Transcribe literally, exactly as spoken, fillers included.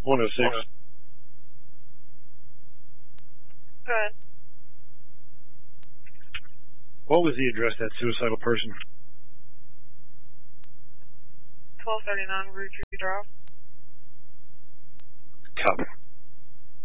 one oh six. Go ahead. What was the address of that suicidal person? twelve thirty-nine Route Drive. Copy.